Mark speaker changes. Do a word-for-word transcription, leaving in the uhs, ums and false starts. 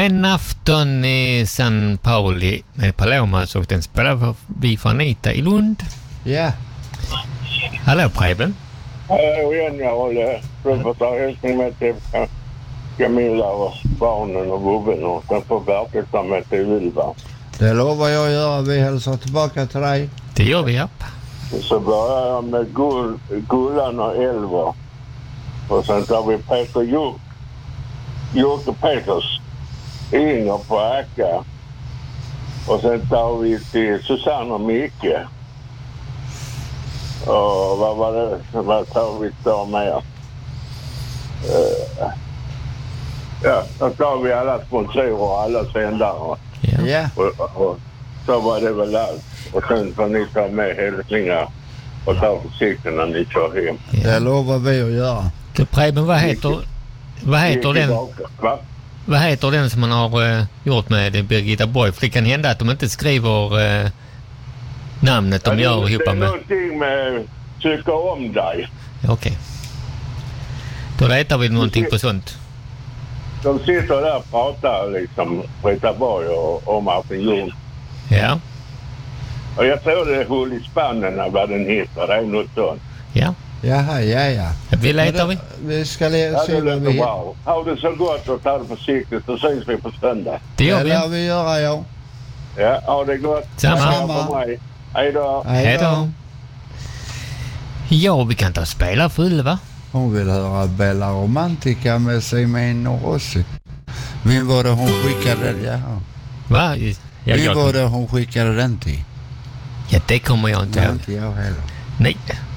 Speaker 1: En afton i San Pauli med Paloma så den spelar vi för Anita i Lund.
Speaker 2: Ja. Yeah.
Speaker 1: Hallå Preben.
Speaker 3: Hallå igen, jag håller professor hälsning med till Camilla och barnen och gubben och sen får Bertil med till Vilva.
Speaker 2: Det lovar jag att göra. Vi hälsar tillbaka till dig.
Speaker 1: Det gör vi, ja.
Speaker 3: Så börjar jag med Gull, Gullan och Elva. Och sen tar vi Peter Jok. Jocke Peters. Inger på Aka. Och sen tar vi till Susanne och Micke. Och vad var det? Vad tar vi då med? Uh, ja, då tar vi alla sponsorer och alla sändare.
Speaker 2: Ja. Yeah.
Speaker 3: Och, och så var det väl allt. Och sen får ni ta med hälsningar och ta försiktigt när ni kör hem.
Speaker 2: Ja. Det lovar vi att göra.
Speaker 1: Du Preben, vad heter, vad heter den?
Speaker 3: Va?
Speaker 1: Vad heter den som man har uh, gjort med Birgitta Borg? För det kan hända att de inte skriver uh, namnet de ja, gör ihop med.
Speaker 3: Det är någonting med tycka om dig.
Speaker 1: Okej. Okay. Då letar vi någonting på sånt.
Speaker 3: De sitter där och pratar liksom Britta Borg och, och Martin Ljung.
Speaker 1: Ja. Och jag tror det är Hull i Spannen vad den heter. Det är något sånt. Ja.
Speaker 2: Jaha, ja, ja.
Speaker 1: Vi letar vi.
Speaker 2: Vi ska le-
Speaker 3: ja,
Speaker 2: se vad vi hittar.
Speaker 3: Wow. Ha det så gott och ta det försiktigt och syns vi på söndag.
Speaker 1: Det gör vi.
Speaker 2: Det lär vi göra, ja.
Speaker 3: Ja, ha det gott.
Speaker 1: Samma.
Speaker 3: Hej då.
Speaker 1: Hej då. Ja, vi kan ta spela full, va?
Speaker 2: Hon vill höra Bella Romantica med Simen och Rossi. Vem var det hon skickade den? Ja.
Speaker 1: Va? Jag
Speaker 2: Vem var det hon skickade den till?
Speaker 1: Ja, det kommer jag inte ihåg.
Speaker 2: Inte jag heller.
Speaker 1: Nej.